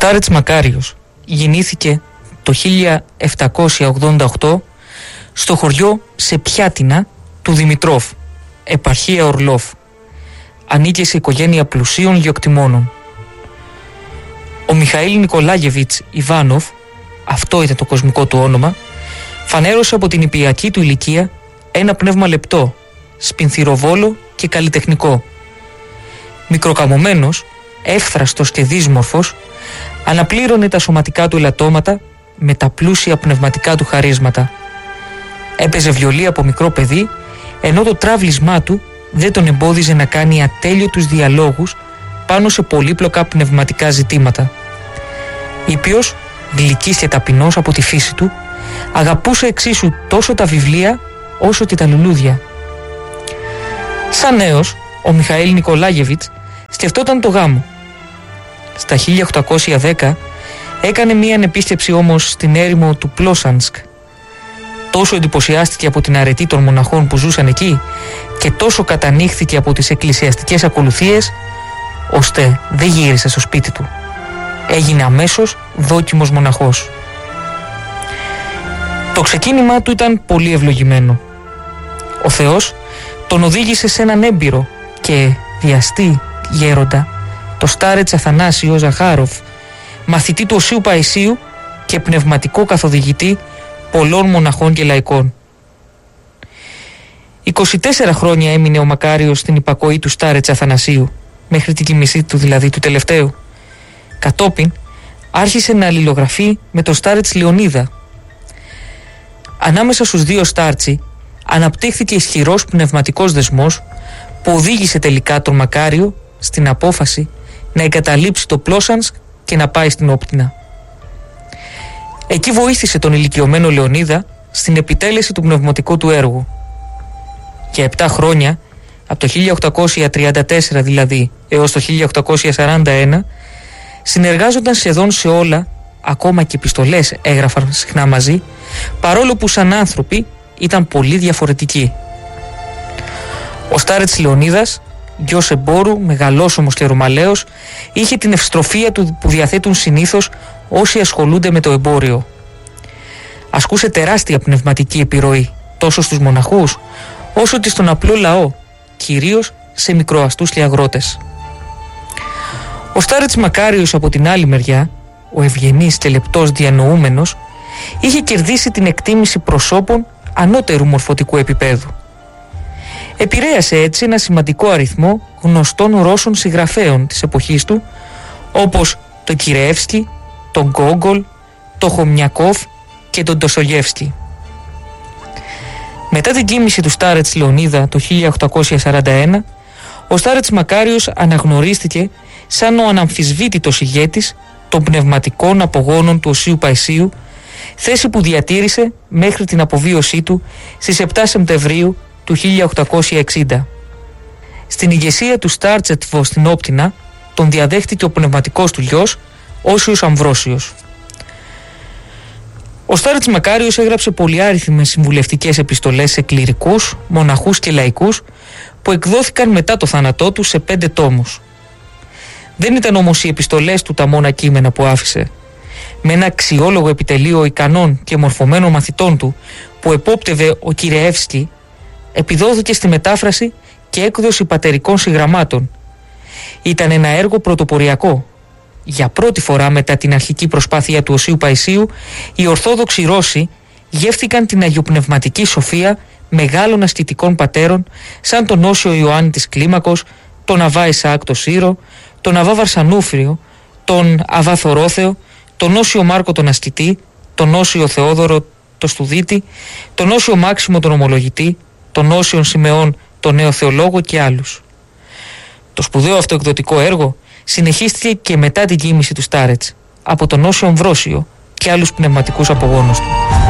Στάρετς Μακάριος γεννήθηκε το 1788 στο χωριό Σεπιάτινα του Δημητρόφ, επαρχία Ορλόφ. Ανήκε σε οικογένεια πλουσίων γεωκτημόνων. Ο Μιχαήλ Νικολάγεβιτς Ιβάνοφ, αυτό ήταν το κοσμικό του όνομα, φανέρωσε από την νηπιακή του ηλικία ένα πνεύμα λεπτό, σπινθυροβόλο και καλλιτεχνικό. Μικροκαμωμένος, εύθραστος και δύσμορφος, αναπλήρωνε τα σωματικά του ελαττώματα με τα πλούσια πνευματικά του χαρίσματα. Έπαιζε βιολί από μικρό παιδί, ενώ το τράβλισμά του δεν τον εμπόδιζε να κάνει ατέλειωτους διαλόγους πάνω σε πολύπλοκα πνευματικά ζητήματα. Ήπιος, γλυκής και ταπεινός από τη φύση του, αγαπούσε εξίσου τόσο τα βιβλία όσο και τα λουλούδια. Σαν νέος, ο Μιχαήλ Νικολάγεβιτς σκεφτόταν το γάμο. Στα 1810 έκανε μία επίσκεψη όμως στην έρημο του Πλόσανσκ. Τόσο εντυπωσιάστηκε από την αρετή των μοναχών που ζούσαν εκεί και τόσο κατανύχθηκε από τις εκκλησιαστικές ακολουθίες, ώστε δεν γύρισε στο σπίτι του. Έγινε αμέσως δόκιμος μοναχός. Το ξεκίνημά του ήταν πολύ ευλογημένο. Ο Θεός τον οδήγησε σε έναν έμπειρο και βιαστή γέροντα, το Στάρετς Αθανάσιο Ζαχάροφ, μαθητή του Οσίου Παϊσίου και πνευματικό καθοδηγητή πολλών μοναχών και λαϊκών. 24 χρόνια έμεινε ο Μακάριος στην υπακοή του Στάρετς Αθανασίου, μέχρι την κοιμησή του δηλαδή του τελευταίου. Κατόπιν άρχισε να αλληλογραφεί με τον Στάρετς Λεωνίδα. Ανάμεσα στους δύο Στάρτσι αναπτύχθηκε ισχυρός πνευματικός δεσμός που οδήγησε τελικά τον Μακάριο στην απόφαση να εγκαταλείψει το Πλόσανσκ και να πάει στην Όπτινα. Εκεί βοήθησε τον ηλικιωμένο Λεωνίδα στην επιτέλεση του πνευματικού του έργου. Για 7 χρόνια, από το 1834 δηλαδή έως το 1841, συνεργάζονταν σχεδόν σε όλα, ακόμα και επιστολές έγραφαν συχνά μαζί, παρόλο που σαν άνθρωποι ήταν πολύ διαφορετικοί. Ο Στάρετς Λεωνίδας, γιος εμπόρου, μεγαλόσωμος και ρωμαλαίος, είχε την ευστροφία του που διαθέτουν συνήθως όσοι ασχολούνται με το εμπόριο. Ασκούσε τεράστια πνευματική επιρροή τόσο στους μοναχούς όσο και στον απλό λαό, κυρίως σε μικροαστούς και αγρότες. Ο Στάρετς Μακάριος από την άλλη μεριά, ο ευγενής και λεπτός διανοούμενος, είχε κερδίσει την εκτίμηση προσώπων ανώτερου μορφωτικού επίπεδου. Επηρέασε έτσι ένα σημαντικό αριθμό γνωστών Ρώσων συγγραφέων της εποχής του, όπως τον Κιρεεύσκι, τον Γκόγκολ, τον Χομιακόφ και τον Ντοστογεύσκι. Μετά την κοίμηση του Στάρετς Λεωνίδα το 1841, ο Στάρετς Μακάριος αναγνωρίστηκε σαν ο αναμφισβήτητος ηγέτης των πνευματικών απογόνων του Οσίου Παϊσίου, θέση που διατήρησε μέχρι την αποβίωσή του στις 7 Σεπτεμβρίου του 1860. Στην ηγεσία του Στάρτσετβο στην Όπτινα τον διαδέχτηκε ο πνευματικός του γιος Όσιος Αμβρόσιος. Ο Στάρετς Μακάριος έγραψε πολυάριθμες συμβουλευτικές επιστολές σε κληρικούς, μοναχούς και λαϊκούς που εκδόθηκαν μετά το θάνατό του σε 5 τόμους. Δεν ήταν όμως οι επιστολές του τα μόνα κείμενα που άφησε. Με ένα αξιόλογο επιτελείο ικανών και μορφωμένων μαθητών του που επόπτευε ο Κιρεεύσκι, επιδόθηκε στη μετάφραση και έκδοση πατερικών συγγραμμάτων. Ήταν ένα έργο πρωτοποριακό. Για πρώτη φορά μετά την αρχική προσπάθεια του Οσίου Παϊσίου, οι Ορθόδοξοι Ρώσοι γεύτηκαν την αγιοπνευματική σοφία μεγάλων ασκητικών πατέρων σαν τον Όσιο Ιωάννη της Κλίμακος, τον Αβά Ισαάκ το Σύρο, τον Αβά Βαρσανούφριο, τον Αβά Θορόθεο, τον Όσιο Μάρκο τον Ασκητή, τον Όσιο Θεόδωρο το Στουδίτη, τον Όσιο Μάξιμο τον Ομολογητή, τον Όσιον Σιμεών τον Νέο Θεολόγο και άλλους. Το σπουδαίο αυτό εκδοτικό έργο συνεχίστηκε και μετά την κοίμηση του Στάρετς από τον Όσιο Αμβρόσιο και άλλους πνευματικούς απογόνους του.